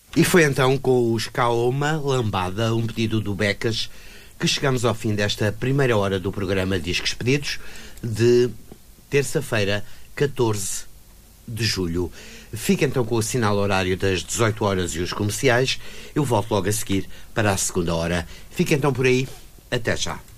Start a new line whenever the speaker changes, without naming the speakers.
E foi então com os Kaoma Lambada, um pedido do Becas, que chegamos ao fim desta primeira hora do programa Discos Pedidos de terça-feira, 14 de julho. Fica então com o sinal horário das 18 horas e os comerciais. Eu volto logo a seguir para a segunda hora. Fica então por aí. Até já.